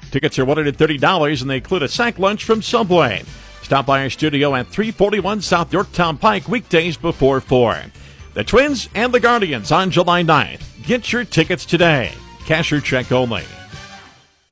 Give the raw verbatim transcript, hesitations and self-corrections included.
Tickets are one hundred thirty dollars and they include a sack lunch from Subway. Stop by our studio at three forty-one South Yorktown Pike weekdays before four. The Twins and the Guardians on July ninth. Get your tickets today. Cash or check only.